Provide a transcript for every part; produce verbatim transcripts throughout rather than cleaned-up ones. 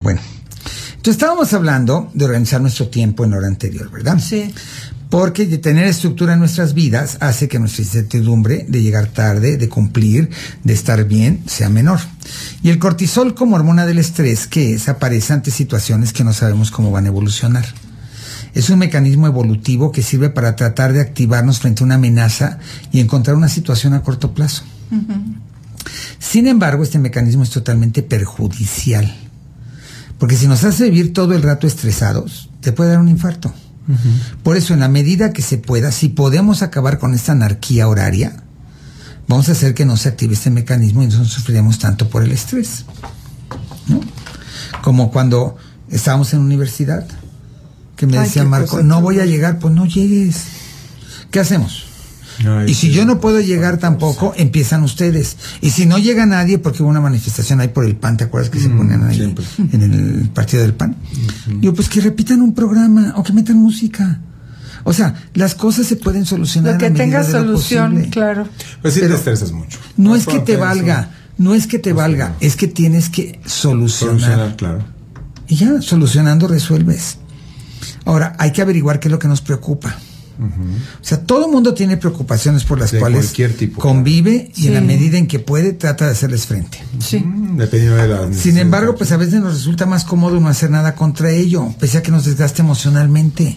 Bueno, entonces estábamos hablando de organizar nuestro tiempo en la hora anterior, ¿verdad? Sí. Porque de tener estructura en nuestras vidas hace que nuestra incertidumbre de llegar tarde, de cumplir, de estar bien, sea menor. Y el cortisol, como hormona del estrés, que es, aparece ante situaciones que no sabemos cómo van a evolucionar. Es un mecanismo evolutivo que sirve para tratar de activarnos frente a una amenaza y encontrar una situación a corto plazo. Uh-huh. Sin embargo, este mecanismo es totalmente perjudicial. Porque si nos hace vivir todo el rato estresados, te puede dar un infarto. Uh-huh. Por eso, en la medida que se pueda, si podemos acabar con esta anarquía horaria, vamos a hacer que no se active este mecanismo y no sufriremos tanto por el estrés, ¿no? Como cuando estábamos en universidad, que me Ay, decía Marco, no voy a llegar, pues no llegues. ¿Qué hacemos? Ay, y si sí, yo no puedo llegar tampoco, sí. empiezan ustedes. Y si no llega nadie, porque hubo una manifestación ahí por el P A N, ¿te acuerdas que mm, se ponían ahí siempre en el partido del P A N? Uh-huh. Digo, pues que repitan un programa o que metan música. O sea, las cosas se pueden solucionar. Lo que tenga solución, claro. Pues sí, te estresas mucho. No es que te valga, no es que te valga, es que tienes que solucionar. Solucionar, claro. Y ya, solucionando resuelves. Ahora, hay que averiguar qué es lo que nos preocupa. Uh-huh. O sea, todo el mundo tiene preocupaciones por las de cuales tipo, convive claro. y sí. en la medida en que puede trata de hacerles frente. Sí. Dependiendo de la Sin embargo, pues a veces nos resulta más cómodo no hacer nada contra ello, pese a que nos desgaste emocionalmente.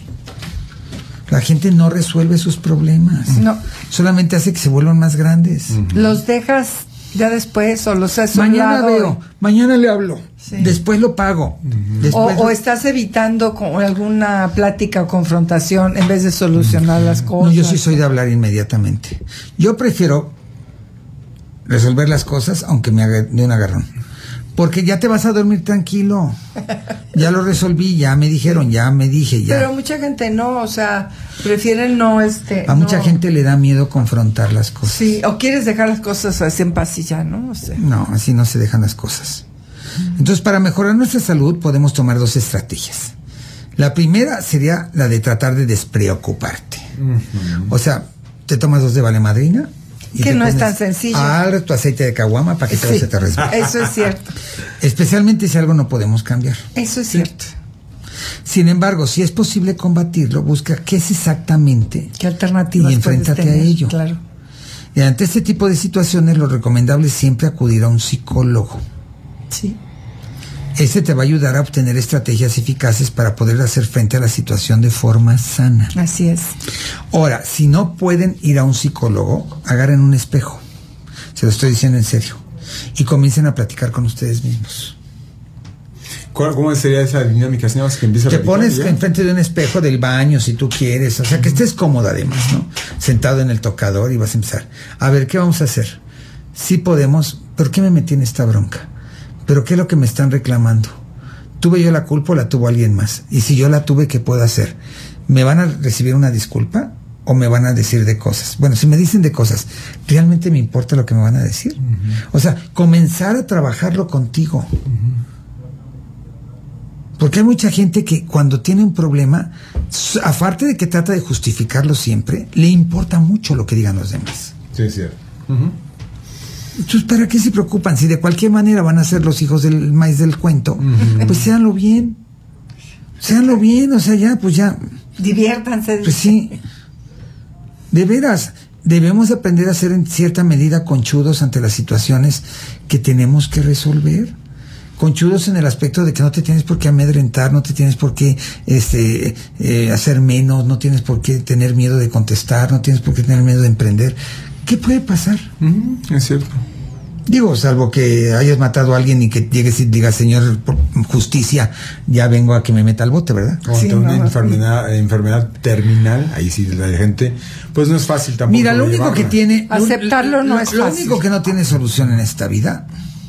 La gente no resuelve sus problemas. No. Solamente hace que se vuelvan más grandes. Uh-huh. Los dejas ya después o los has mañana veo, y... mañana le hablo. Sí. Después lo pago. Uh-huh. Después o, lo... o estás evitando con alguna plática o confrontación en vez de solucionar uh-huh. las cosas. No, yo sí soy de hablar inmediatamente. Yo prefiero resolver las cosas aunque me haga de un agarrón. Porque ya te vas a dormir tranquilo. Ya lo resolví, ya me dijeron, ya me dije, ya. Pero mucha gente no, o sea, prefieren no, este... A no. mucha gente le da miedo confrontar las cosas. Sí, o quieres dejar las cosas así en paz y ya, ¿no? O sea. No, así no se dejan las cosas. Entonces, para mejorar nuestra salud, podemos tomar dos estrategias. La primera sería la de tratar de despreocuparte. Uh-huh. O sea, te tomas dos de valemadrina... Que no es tan sencillo. Ah, tu aceite de caguama para que sí, todo se te resbale. Eso es cierto. Especialmente si algo no podemos cambiar. Eso es cierto. Sin embargo, si es posible combatirlo, busca qué es exactamente. ¿Qué alternativas y enfréntate puedes tener? a ello. Claro. Y ante este tipo de situaciones, lo recomendable es siempre acudir a un psicólogo. Sí. Este te va a ayudar a obtener estrategias eficaces para poder hacer frente a la situación de forma sana. Así es. Ahora, si no pueden ir a un psicólogo, agarren un espejo. Se lo estoy diciendo en serio. Y comiencen a platicar con ustedes mismos. ¿Cómo sería esa dinámica? Si no, es que empieza a Te pones enfrente de un espejo del baño, si tú quieres. O sea, que estés cómoda además, ¿no? Sentado en el tocador y vas a empezar. A ver, ¿qué vamos a hacer? Sí podemos. ¿Por qué me metí en esta bronca? ¿Pero qué es lo que me están reclamando? ¿Tuve yo la culpa o la tuvo alguien más? Y si yo la tuve, ¿qué puedo hacer? ¿Me van a recibir una disculpa o me van a decir de cosas? Bueno, si me dicen de cosas, ¿realmente me importa lo que me van a decir? Uh-huh. O sea, comenzar a trabajarlo contigo. Uh-huh. Porque hay mucha gente que cuando tiene un problema, aparte de que trata de justificarlo siempre, le importa mucho lo que digan los demás. Sí, es cierto. Uh-huh. Entonces, ¿para qué se preocupan? Si de cualquier manera van a ser los hijos del maíz del cuento, uh-huh. pues séanlo bien. Séanlo bien, o sea, ya, pues ya. Diviértanse. Pues sí. De veras, debemos aprender a ser en cierta medida conchudos ante las situaciones que tenemos que resolver. Conchudos en el aspecto de que no te tienes por qué amedrentar, no te tienes por qué este, eh, hacer menos, no tienes por qué tener miedo de contestar, no tienes por qué tener miedo de emprender. ¿Qué puede pasar? Uh-huh, es cierto. Digo, salvo que hayas matado a alguien y que llegues y digas, señor, por justicia, ya vengo a que me meta al bote, ¿verdad? O ante sí, una no, enfermedad, sí. enfermedad terminal, ahí sí la gente, pues no es fácil tampoco. Mira, lo único llevarla. que tiene... Aceptarlo lo, no lo, es lo fácil. Lo único que no tiene solución en esta vida,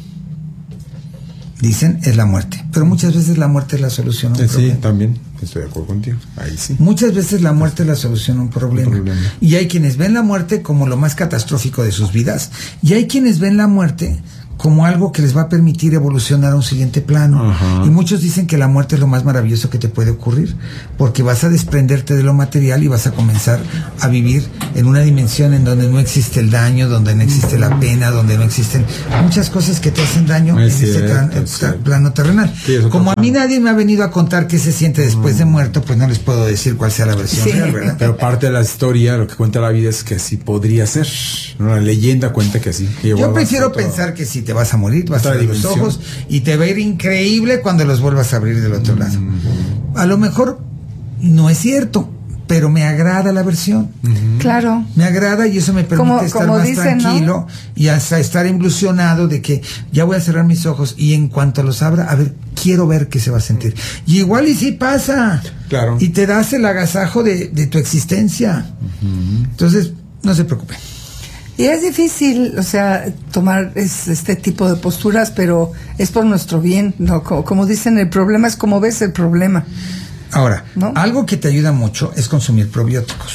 dicen, es la muerte. Pero muchas veces la muerte es la solución a un sí, problema. Sí, también estoy de acuerdo contigo. Ahí sí. Muchas veces la muerte es la solución a un problema. un problema. Y hay quienes ven la muerte como lo más catastrófico de sus vidas. Y hay quienes ven la muerte como algo que les va a permitir evolucionar a un siguiente plano. Ajá. Y muchos dicen que la muerte es lo más maravilloso que te puede ocurrir, porque vas a desprenderte de lo material y vas a comenzar a vivir en una dimensión en donde no existe el daño, donde no existe la pena, donde no existen muchas cosas que te hacen daño Es en cierto, este tran- es cierto. plano terrenal. Sí, es otro Como a mí plano. nadie me ha venido a contar qué se siente después de muerto, pues no les puedo decir cuál sea la versión Sí. real, ¿verdad? Pero parte de la historia, lo que cuenta la vida es que así podría ser. ¿No? La leyenda cuenta que así. Que Yo vuelvas prefiero a otro- pensar que si te vas a morir, vas a otra abrir los dimensión. ojos y te va a ir increíble cuando los vuelvas a abrir del otro lado. A lo mejor no es cierto, pero me agrada la versión. Claro. Me agrada y eso me permite Como- estar como más dicen, ¿no? tranquilo y hasta estar ilusionado de que ya voy a cerrar mis ojos y en cuanto los abra, a ver, quiero ver qué se va a sentir. Y igual y sí pasa. Claro. Y te das el agasajo de, de tu existencia. Entonces, no se preocupen. Y es difícil, o sea, tomar es- este tipo de posturas, pero es por nuestro bien, ¿no? Como, como dicen, el problema es como ves el problema. Ahora, ¿No? algo que te ayuda mucho es consumir probióticos.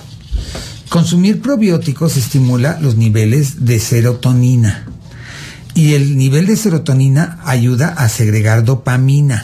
Consumir probióticos estimula los niveles de serotonina. Y el nivel de serotonina ayuda a segregar dopamina.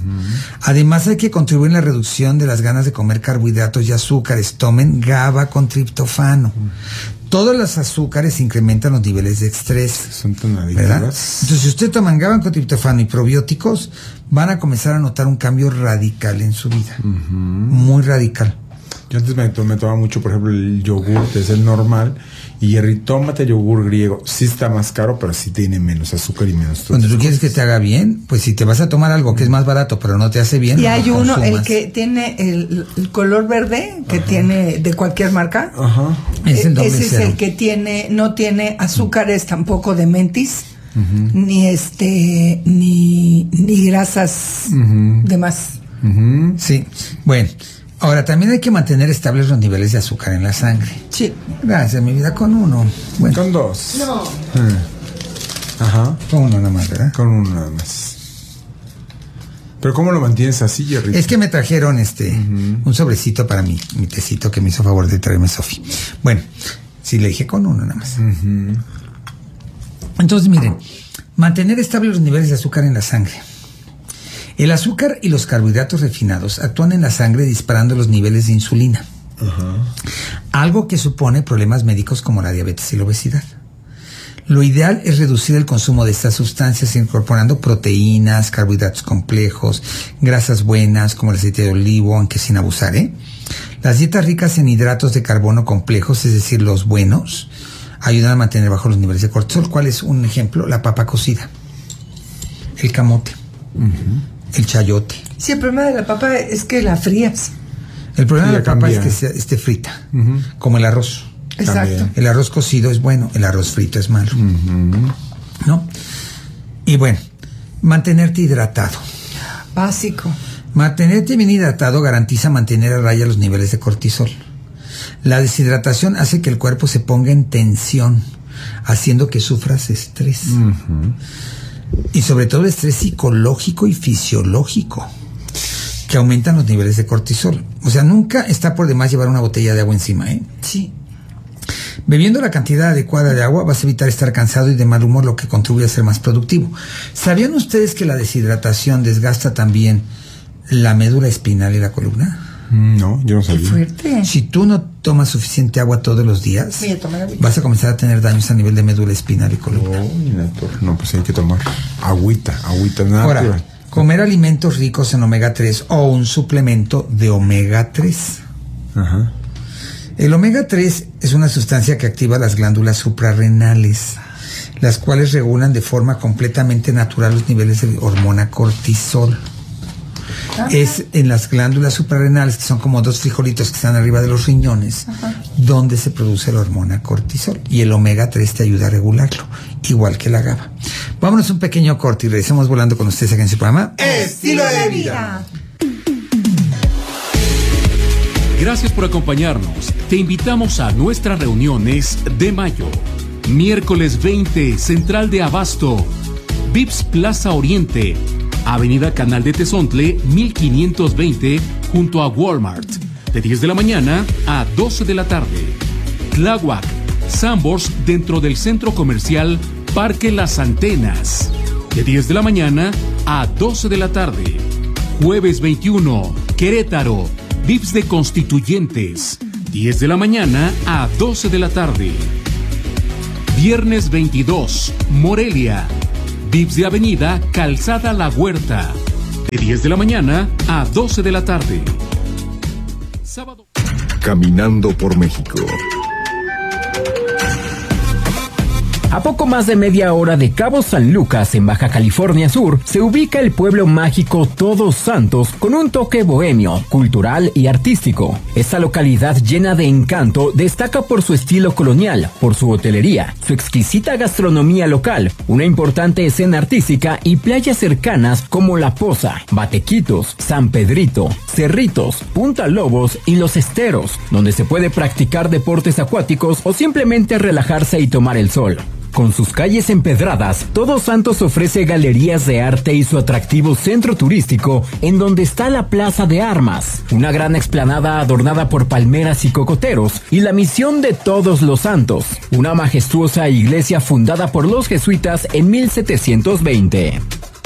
Además hay que contribuir en la reducción de las ganas de comer carbohidratos y azúcares. Tomen GABA con triptofano. Todos los azúcares incrementan los niveles de estrés. Son tan ¿Verdad? adictivas. Entonces, si usted toma GABA con triptofano y probióticos, van a comenzar a notar un cambio radical en su vida. Muy radical. Yo antes me, to- me tomaba mucho, por ejemplo, el yogur, que es el normal. Y Jerry, tómate yogur griego. Sí está más caro, pero sí tiene menos azúcar y menos Cuando tú todo. quieres que te haga bien, pues si te vas a tomar algo que es más barato, pero no te hace bien, Y no hay lo uno, el consumas. que tiene el, el color verde, que tiene de cualquier marca. Ajá. Es el doble Ese es cero. el que tiene, no tiene azúcares tampoco de mentis, ni este, ni, ni grasas de más. Ujú. Sí. Bueno, ahora también hay que mantener estables los niveles de azúcar en la sangre. Sí. Gracias, mi vida, con uno. Bueno, Con dos. No. Ah. Ajá. con uno nada más, ¿verdad? Con uno nada más. Pero ¿cómo lo mantienes así, Jerry? Es que me trajeron este un sobrecito para mí, mi tecito que me hizo favor de traerme Sofi. Bueno, sí le dije con uno nada más. Entonces, miren, mantener estables los niveles de azúcar en la sangre. El azúcar y los carbohidratos refinados actúan en la sangre disparando los niveles de insulina. Algo que supone problemas médicos como la diabetes y la obesidad. Lo ideal es reducir el consumo de estas sustancias incorporando proteínas, carbohidratos complejos, grasas buenas como el aceite de olivo, aunque sin abusar, ¿eh? Las dietas ricas en hidratos de carbono complejos, es decir, los buenos, ayudan a mantener bajos los niveles de cortisol. ¿Cuál es un ejemplo? La papa cocida, el camote, el chayote. Sí, el problema de la papa es que la frías. El problema Sí, de la ya papa cambia. es que sea- esté frita, Ujú. como el arroz. Exacto. También. El arroz cocido es bueno, el arroz frito es malo. ¿No? Y bueno, mantenerte hidratado. Básico. Mantenerte bien hidratado garantiza mantener a raya los niveles de cortisol. La deshidratación hace que el cuerpo se ponga en tensión, haciendo que sufras estrés. Y sobre todo estrés psicológico y fisiológico, que aumentan los niveles de cortisol. O sea, nunca está por demás llevar una botella de agua encima, ¿eh? Sí. Bebiendo la cantidad adecuada de agua vas a evitar estar cansado y de mal humor, lo que contribuye a ser más productivo. ¿Sabían ustedes que la deshidratación desgasta también la médula espinal y la columna? Mm, No, yo no Qué sabía. fuerte. Si tú no tomas suficiente agua todos los días, Voy a tomar agüita. vas a comenzar a tener daños a nivel de médula espinal y columna. Uy, la torre. No, pues hay que tomar agüita, agüita nada. Ahora, comer alimentos ricos en omega tres o un suplemento de omega tres. Ajá. El omega tres es una sustancia que activa las glándulas suprarrenales, las cuales regulan de forma completamente natural los niveles de hormona cortisol. Es en las glándulas suprarrenales, que son como dos frijolitos que están arriba de los riñones, donde se produce la hormona cortisol. Y el omega tres te ayuda a regularlo, igual que la GABA. Vámonos un pequeño corte y regresamos volando con ustedes aquí en su programa. Estilo de vida. Gracias por acompañarnos. Te invitamos a nuestras reuniones de mayo. Miércoles veinte, Central de Abasto. Vips Plaza Oriente. Avenida Canal de Tezontle, mil quinientos veinte, junto a Walmart. De diez de la mañana a doce de la tarde. Tláhuac. Sambors dentro del Centro Comercial Parque Las Antenas, de diez de la mañana a doce de la tarde. Jueves veintiuno, Querétaro, V I P S de Constituyentes, diez de la mañana a doce de la tarde. Viernes veintidós, Morelia, V I P S de Avenida Calzada La Huerta, de diez de la mañana a doce de la tarde. Sábado. Caminando por México. A poco más de media hora de Cabo San Lucas, en Baja California Sur, se ubica el pueblo mágico Todos Santos con un toque bohemio, cultural y artístico. Esta localidad llena de encanto destaca por su estilo colonial, por su hotelería, su exquisita gastronomía local, una importante escena artística y playas cercanas como La Poza, Batequitos, San Pedrito, Cerritos, Punta Lobos y Los Esteros, donde se puede practicar deportes acuáticos o simplemente relajarse y tomar el sol. Con sus calles empedradas, Todos Santos ofrece galerías de arte y su atractivo centro turístico, en donde está la Plaza de Armas, una gran explanada adornada por palmeras y cocoteros, y la Misión de Todos los Santos, una majestuosa iglesia fundada por los jesuitas en mil setecientos veinte.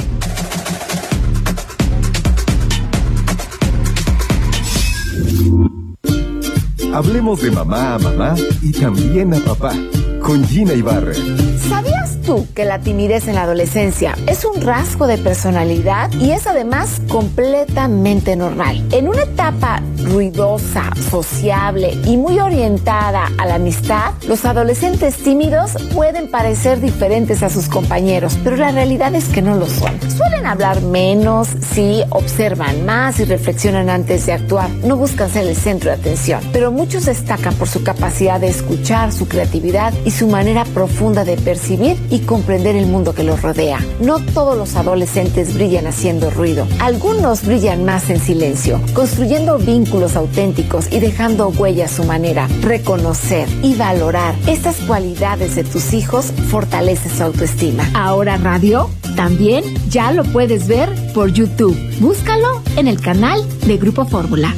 Hablemos de mamá a mamá y también a papá, con Gina Ibarra. ¿Sabías tú que la timidez en la adolescencia es un rasgo de personalidad y es además completamente normal? En una etapa ruidosa, sociable y muy orientada a la amistad, los adolescentes tímidos pueden parecer diferentes a sus compañeros, pero la realidad es que no lo son. Suelen hablar menos, sí, observan más y reflexionan antes de actuar. No buscan ser el centro de atención, pero muchos destacan por su capacidad de escuchar, su creatividad y su manera profunda de percibir y comprender el mundo que los rodea. No todos los adolescentes brillan haciendo ruido. Algunos brillan más en silencio, construyendo vínculos auténticos y dejando huella a su manera. Reconocer y valorar estas cualidades de tus hijos fortalece su autoestima. Ahora Radio también ya lo puedes ver por YouTube. Búscalo en el canal de Grupo Fórmula.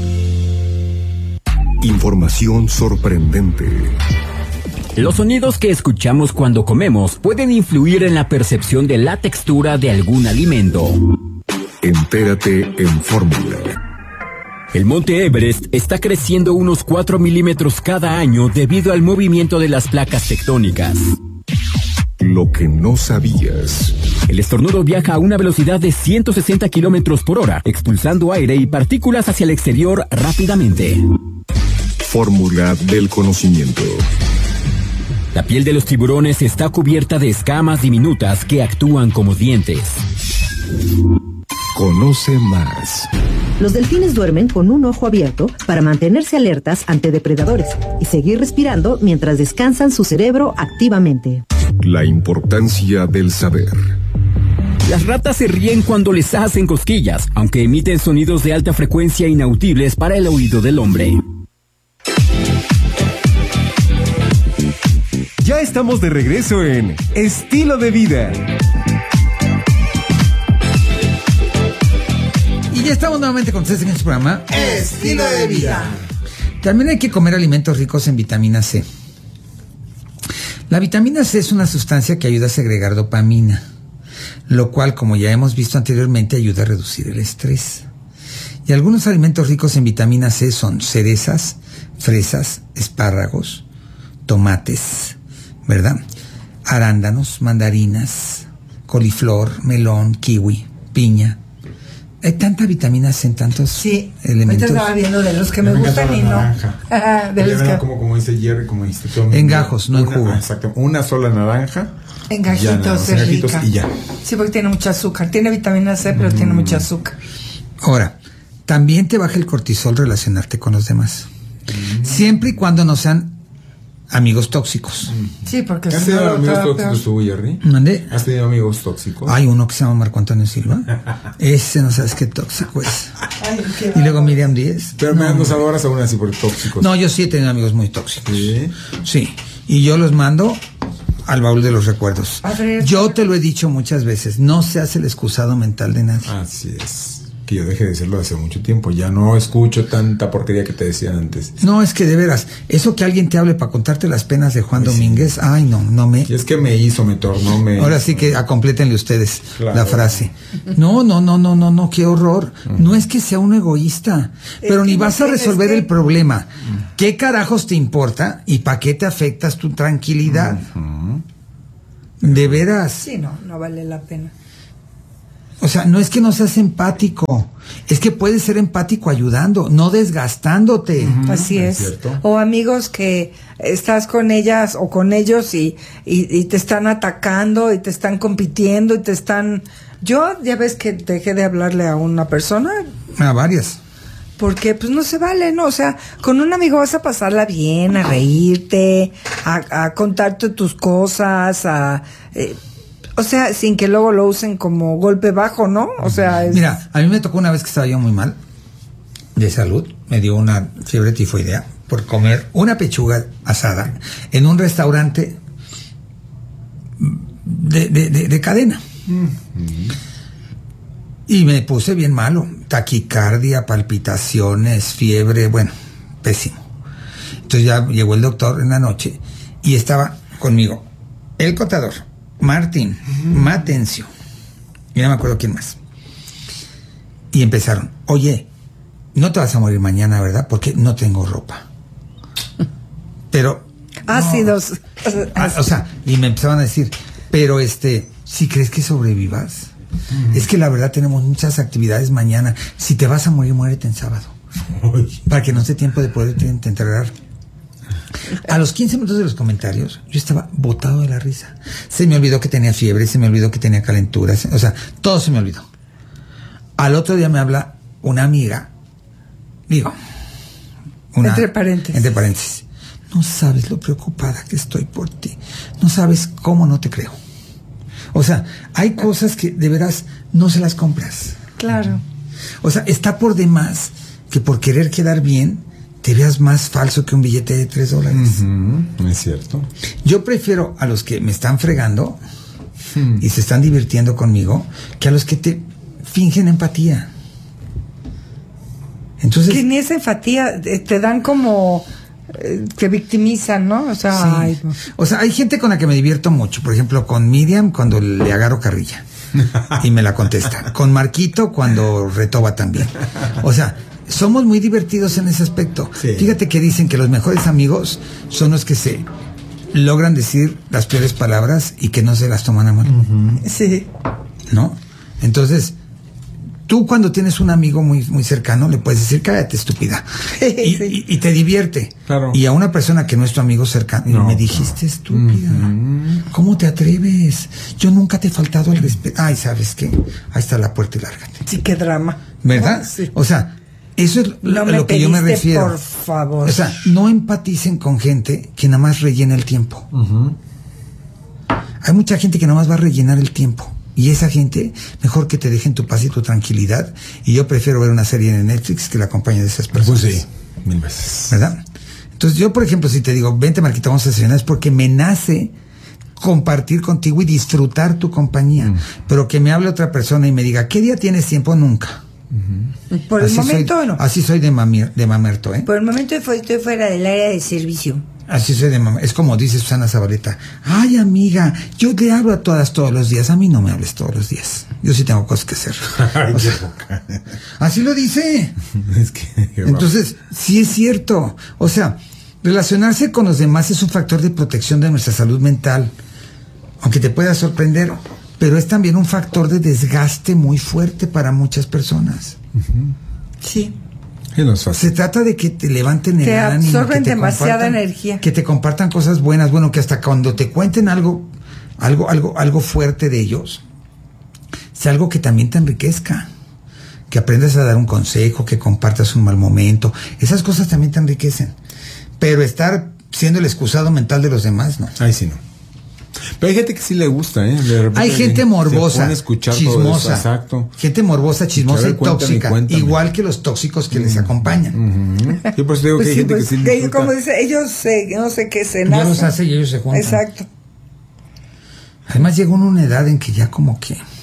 Información sorprendente. Los sonidos que escuchamos cuando comemos pueden influir en la percepción de la textura de algún alimento. Entérate en Fórmula. El monte Everest está creciendo unos cuatro milímetros cada año debido al movimiento de las placas tectónicas. Lo que no sabías. El estornudo viaja a una velocidad de ciento sesenta kilómetros por hora, expulsando aire y partículas hacia el exterior rápidamente. Fórmula del conocimiento. La piel de los tiburones está cubierta de escamas diminutas que actúan como dientes. Conoce más. Los delfines duermen con un ojo abierto para mantenerse alertas ante depredadores y seguir respirando mientras descansan su cerebro activamente. La importancia del saber. Las ratas se ríen cuando les hacen cosquillas, aunque emiten sonidos de alta frecuencia inaudibles para el oído del hombre. Ya estamos de regreso en Estilo de Vida. Y ya estamos nuevamente con ustedes en este programa Estilo de Vida. También hay que comer alimentos ricos en vitamina C. La vitamina C es una sustancia que ayuda a segregar dopamina, lo cual, como ya hemos visto anteriormente, ayuda a reducir el estrés. Y algunos alimentos ricos en vitamina C son cerezas, fresas, espárragos, tomates, ¿verdad? Arándanos, mandarinas, coliflor, melón, kiwi, piña. Hay tanta vitamina C en tantos sí, elementos. Ahorita estaba viendo de los que me, me gustan y no. Ah, de los que... como, como dice Jerry, como dice todo. En gajos, no en jugo. Exacto. Una sola naranja. En gajitos, ya, es en gajitos rica. Y ya. Sí, porque tiene mucho azúcar. Tiene vitamina C, pero mm. tiene mucho azúcar. Ahora, también te baja el cortisol relacionarte con los demás. Mm. Siempre y cuando no sean amigos tóxicos. Sí, porque ¿Has si tenido no, amigos peor, tóxicos tú, Jerry? ¿Mande? ¿Has tenido amigos tóxicos? Hay uno que se llama Marco Antonio Silva. Ese no sabes qué tóxico es. Ay, qué y luego Miriam Díez. Pero no, me dan dos adoras aún así por tóxicos. No, yo sí he tenido amigos muy tóxicos. ¿Sí? Sí. Y yo los mando al baúl de los recuerdos. Ver, yo te lo he dicho muchas veces. No seas el excusado mental de nadie. Así es. que yo dejé de decirlo hace mucho tiempo. Ya no escucho tanta porquería que te decía antes. No, es que de veras, eso que alguien te hable para contarte las penas de Juan Ay, Domínguez, sí. ay no, no me... Y es que me hizo, me tornó, me... Ahora sí que acomplétenle ustedes Claro. la frase. No, no, no, no, no, no, qué horror. Uh-huh. No es que sea un egoísta, es pero ni no vas a resolver que... el problema. Uh-huh. ¿Qué carajos te importa y para qué te afectas tu tranquilidad? Uh-huh. De veras. Sí, no, no vale la pena. O sea, no es que no seas empático, es que puedes ser empático ayudando, no desgastándote. Uh-huh. Así es. ¿Es o amigos que estás con ellas o con ellos y, y, y te están atacando y te están compitiendo y te están... Yo ya ves que dejé de hablarle a una persona. A varias. Porque pues no se vale, ¿no? O sea, con un amigo vas a pasarla bien, a reírte, a, a contarte tus cosas, a... Eh, O sea, sin que luego lo usen como golpe bajo, ¿no? O sea, es... Mira, a mí me tocó una vez que estaba yo muy mal de salud, me dio una fiebre tifoidea por comer una pechuga asada en un restaurante de, de, de, de cadena. Mm-hmm. Y me puse bien malo, taquicardia, palpitaciones, fiebre, bueno, pésimo. Entonces ya llegó el doctor en la noche y estaba conmigo el contador, Martín, uh-huh. Matencio, y no me acuerdo quién más. Y empezaron, oye, no te vas a morir mañana, ¿verdad? Porque no tengo ropa. Pero... Ácidos. No, ah, o sea, y me empezaban a decir, pero este, si crees que sobrevivas, uh-huh. es que la verdad tenemos muchas actividades mañana. Si te vas a morir, muérete en sábado. Uy. Para que no dé tiempo de poder enterrar. A los quince minutos de los comentarios, yo estaba botado de la risa. Se me olvidó que tenía fiebre, se me olvidó que tenía calenturas, o sea, todo se me olvidó. Al otro día me habla una amiga, digo, una, entre paréntesis. Entre paréntesis. No sabes lo preocupada que estoy por ti. No sabes cómo no te creo. O sea, hay cosas que de veras no se las compras. Claro. O sea, está por demás que por querer quedar bien te veas más falso que un billete de tres dólares. Uh-huh, es cierto. Yo prefiero a los que me están fregando hmm. y se están divirtiendo conmigo que a los que te fingen empatía. Entonces, que ni esa empatía te dan como eh, que victimizan, ¿no? O sea, sí. ay, no. O sea, hay gente con la que me divierto mucho. Por ejemplo, con Miriam cuando le agarro carrilla y me la contesta. Con Marquito cuando retoba también. O sea, somos muy divertidos en ese aspecto. Sí. Fíjate que dicen que los mejores amigos son los que se logran decir las peores palabras y que no se las toman a mal. Uh-huh. Sí. ¿No? Entonces, tú cuando tienes un amigo muy, muy cercano le puedes decir, cállate, estúpida. Y, sí. y, y te divierte. Claro. Y a una persona que no es tu amigo cercano, no, me dijiste no. estúpida. Uh-huh. ¿Cómo te atreves? Yo nunca te he faltado al respeto. Ay, ¿sabes qué? Ahí está la puerta y lárgate. Sí, qué drama. ¿Verdad? Oh, sí. O sea, eso es no a me lo que yo me refiero. Por favor. O sea, no empaticen con gente que nada más rellena el tiempo. Uh-huh. Hay mucha gente que nada más va a rellenar el tiempo. Y esa gente, mejor que te dejen tu paz y tu tranquilidad. Y yo prefiero ver una serie de Netflix que la acompañe de esas personas. Pues sí, mil veces. ¿Verdad? Entonces yo, por ejemplo, si te digo, vente Marquita, vamos a desayunar, es porque me nace compartir contigo y disfrutar tu compañía. Mm. Pero que me hable otra persona y me diga, ¿qué día tienes tiempo? Nunca. Uh-huh. Por el así momento soy, no. Así soy de, mamier, de mamerto, ¿eh? Por el momento estoy fuera del área de servicio. Así soy de mamerto. Es como dice Susana Zabaleta. Ay, amiga, yo le hablo a todas todos los días. A mí no me hables todos los días. Yo sí tengo cosas que hacer. Ay, o sea, así lo dice. Es que, entonces, sí es cierto. O sea, relacionarse con los demás es un factor de protección de nuestra salud mental. Aunque te pueda sorprender, pero es también un factor de desgaste muy fuerte para muchas personas. Uh-huh. Sí. Se trata de que te levanten el te ánimo, absorben que te demasiada energía, que te compartan cosas buenas, bueno, que hasta cuando te cuenten algo, algo, algo, algo fuerte de ellos, sea algo que también te enriquezca, que aprendas a dar un consejo, que compartas un mal momento, esas cosas también te enriquecen. Pero estar siendo el excusado mental de los demás, no. Ay, sí, no. Pero hay gente que sí le gusta, ¿eh? Hay gente morbosa, chismosa, exacto. Gente morbosa, chismosa y tóxica, cuéntame. Igual que los tóxicos que mm. les acompañan. Uh-huh. Yo pues digo pues que sí, hay gente pues, que sí que, como dice, ellos se, no sé qué se nacen. Ellos hacen y ellos se juntan. Exacto. Además llega uno a una edad en que ya como que...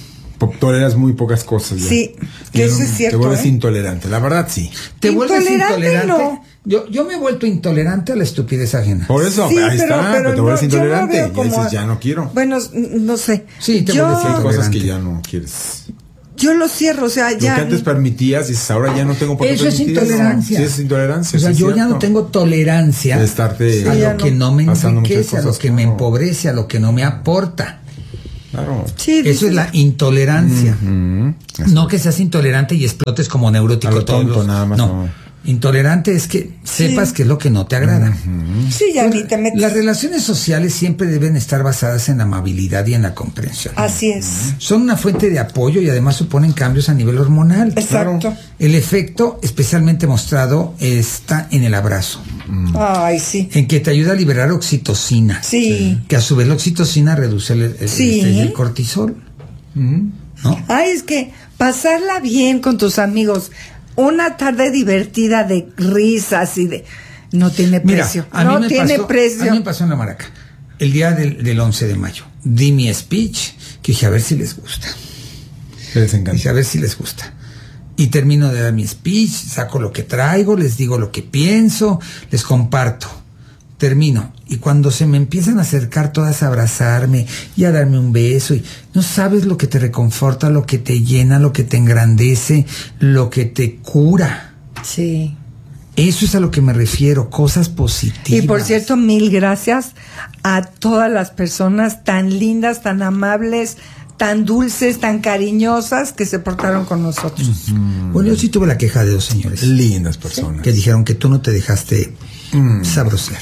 toleras muy pocas cosas. Ya. Sí, que eso es cierto. Te vuelves ¿eh? intolerante, la verdad sí. Te vuelves intolerante. No. Yo, yo me he vuelto intolerante a la estupidez ajena. Por eso, Sí, ahí pero, está, pero pero te vuelves no, intolerante. yo no Y veo dices, como- ya no quiero. Bueno, no sé. Sí, te yo, vuelves Hay cosas que intolerante. ya no quieres. yo lo cierro, o sea, Lo ya. que antes permitías, dices, ahora ya no tengo por qué Eso es permitir intolerancia. Sí, es intolerancia. O sea, sí es yo ya cierto. no tengo tolerancia De estarte a Sí, ya lo que no. no me pasando muchas enriquece, a lo cosas, que me claro. empobrece, a lo que no me aporta. Claro. Sí, Eso dices- es la intolerancia. Mm, No que seas intolerante y explotes como neurótico. A lo todos tonto, los- nada más, No. no. Intolerante es que sepas Sí. que es lo que no te agrada. Sí, ya ni te metes. Las relaciones sociales siempre deben estar basadas en la amabilidad y en la comprensión. Así es. Son una fuente de apoyo y además suponen cambios a nivel hormonal. Exacto. El efecto especialmente mostrado está en el abrazo, Ay, sí. en que te ayuda a liberar oxitocina, Sí. que a su vez la oxitocina reduce el, el- el Sí. estrés y el cortisol. ¿No? Ay, es que pasarla bien con tus amigos, una tarde divertida de risas y de... No tiene Mira, precio. a mí no me tiene pasó, precio. A mí me pasó en la Maraca, el día del, del once de mayo. Di mi speech, que dije, a ver si les gusta. Les encanta. Dije, a ver si les gusta. Y termino de dar mi speech, saco lo que traigo, les digo lo que pienso, les comparto. Termino. Y cuando se me empiezan a acercar todas a abrazarme y a darme un beso, y no sabes lo que te reconforta, lo que te llena, lo que te engrandece, lo que te cura. Sí. Eso es a lo que me refiero, cosas positivas. Y por cierto, mil gracias a todas las personas tan lindas, tan amables, tan dulces, tan cariñosas que se portaron con nosotros. Bueno, yo sí tuve la queja de dos señores Lindas personas. que dijeron que tú no te dejaste sabrosear.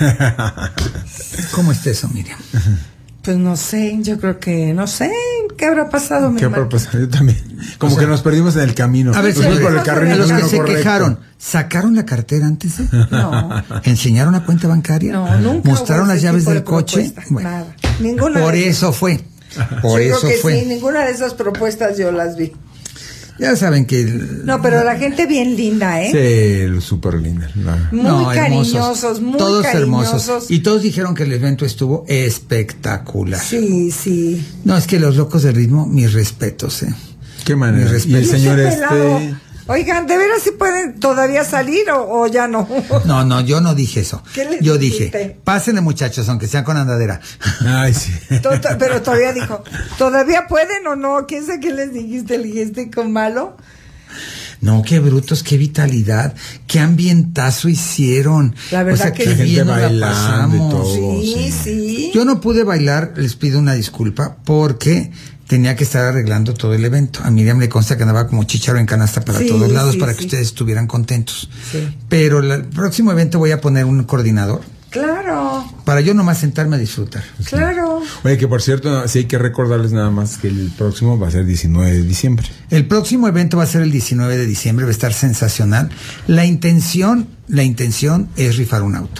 ¿Cómo está eso, Miriam? Pues no sé, yo creo que, no sé, ¿qué habrá pasado, mi ¿Qué hermano? habrá pasado? Yo también. Como O sea, que nos perdimos en el camino. A ver, Nos fuimos señores, por el carril a los que no se correcto. quejaron, ¿sacaron la cartera antes? de? No. ¿Enseñaron la cuenta bancaria? No, nunca. ¿Mostraron hubo las ese llaves tipo del de coche? propuesta, Bueno, nada. Ninguna por de eso fue. Por yo eso creo que fue. sí, ninguna de esas propuestas yo las vi. Ya saben que... el- No, pero la gente bien linda, ¿eh? Sí, súper linda. La- Muy No, hermosos. cariñosos, muy todos cariñosos. hermosos. Y todos dijeron que el evento estuvo espectacular. Sí, sí. No, es que los locos del ritmo, mis respetos, ¿eh? Qué manera. Mi respeto. Y el Y ese señor pelado, este... Oigan, ¿de veras sí pueden todavía salir o, o ya no? No, no, yo no dije eso. ¿Qué les Yo dijiste? dije, pásenle muchachos, aunque sean con andadera. Ay, sí. To- to- Pero todavía dijo, ¿todavía pueden o no? ¿Quién sabe qué les dijiste? ¿Le dijiste con malo? No, qué brutos, qué vitalidad, qué ambientazo hicieron. La verdad o sea, que qué sí. bien Gente nos la bailando y pasamos. todo. Sí, sí. sí. Yo no pude bailar, les pido una disculpa, porque tenía que estar arreglando todo el evento. A Miriam le consta que andaba como chícharo en canasta para Sí, todos lados sí, para sí. que ustedes estuvieran contentos. Sí. Pero la- el próximo evento voy a poner un coordinador Claro, para yo nomás sentarme a disfrutar. claro. Oye, que por cierto, sí hay que recordarles nada más que el próximo va a ser diecinueve de diciembre. El próximo evento va a ser el diecinueve de diciembre, va a estar sensacional. La intención, la intención es rifar un auto.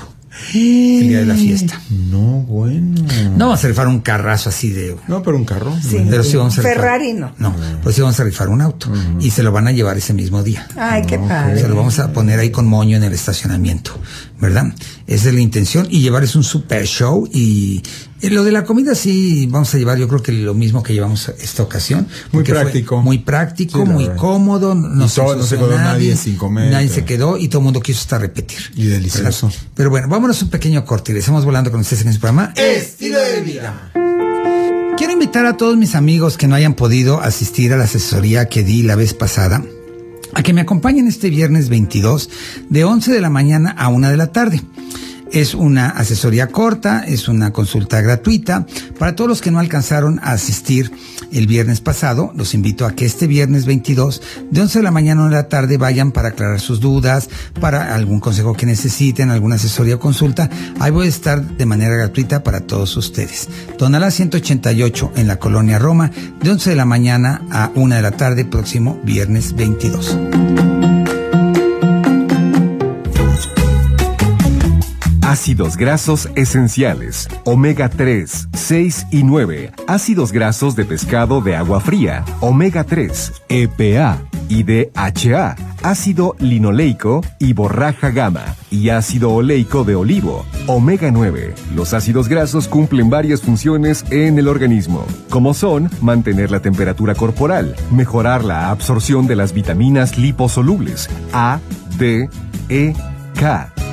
El día de la fiesta. No, bueno. No vamos a rifar un carrazo así de... No, pero un carro. Sí. Pero sí vamos a rifar. Ferrari no. No, pues sí vamos a rifar un auto. Y se lo van a llevar ese mismo día. Ay, qué padre. Se lo vamos a poner ahí con moño en el estacionamiento, ¿verdad? Esa es la intención. Y llevarles un super show. Y eh, lo de la comida sí vamos a llevar, yo creo que lo mismo que llevamos esta ocasión. Muy porque fue práctico. Muy práctico, Sí, la muy verdad. cómodo. No, Y todo- no se quedó nadie sin comer. Nadie se quedó y todo el mundo quiso hasta repetir. Y delicioso. ¿verdad? Pero bueno, vámonos un pequeño corte y regresamos volando con ustedes en este programa. Estilo de vida. Quiero invitar a todos mis amigos que no hayan podido asistir a la asesoría que di la vez pasada a que me acompañen este viernes veintidós de once de la mañana a una de la tarde. Es una asesoría corta, es una consulta gratuita. Para todos los que no alcanzaron a asistir el viernes pasado, los invito a que este viernes veintidós, de once de la mañana a una de la tarde, vayan para aclarar sus dudas, para algún consejo que necesiten, alguna asesoría o consulta. Ahí voy a estar de manera gratuita para todos ustedes. Tonalá ciento ochenta y ocho en la colonia Roma, de once de la mañana a una de la tarde, próximo viernes veintidós. Ácidos grasos esenciales, omega tres, seis y nueve, ácidos grasos de pescado de agua fría, omega tres, E P A y D H A, ácido linoleico y borraja gamma, y ácido oleico de olivo, omega nueve. Los ácidos grasos cumplen varias funciones en el organismo, como son mantener la temperatura corporal, mejorar la absorción de las vitaminas liposolubles A, D, E, K,